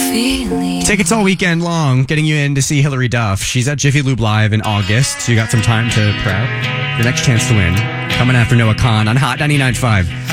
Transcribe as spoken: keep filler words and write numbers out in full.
feeling. Tickets all weekend long, getting you in to see Hilary Duff. She's at Jiffy Lube Live in August, so you got some time to prep. Your next chance to win, coming after Noah Khan on Hot ninety-nine point five.